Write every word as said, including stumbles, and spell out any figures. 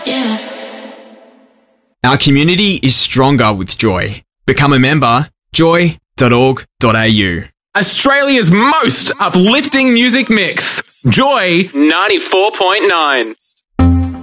yeah. Our community is stronger with Joy. Become a member, joy dot org dot a u. Australia's most uplifting music mix. Joy ninety-four point nine.